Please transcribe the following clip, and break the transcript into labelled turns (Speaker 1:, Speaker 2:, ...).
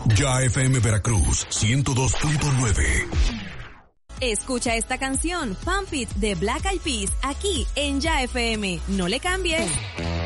Speaker 1: Ya FM Veracruz 102.9.
Speaker 2: Escucha esta canción, Pump It, de Black Eyed Peas, aquí en Ya FM. No le cambies.